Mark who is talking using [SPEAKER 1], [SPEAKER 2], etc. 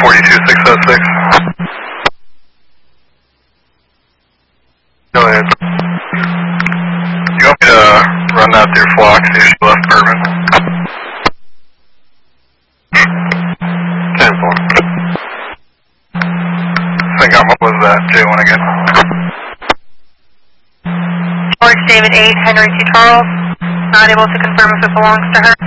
[SPEAKER 1] 42606. Go ahead. You want me to run that through Flock, see if she left Bourbon? 10-4. What was that? J1 again.
[SPEAKER 2] George David 8, Henry T. Charles. Not able to confirm if it belongs to her.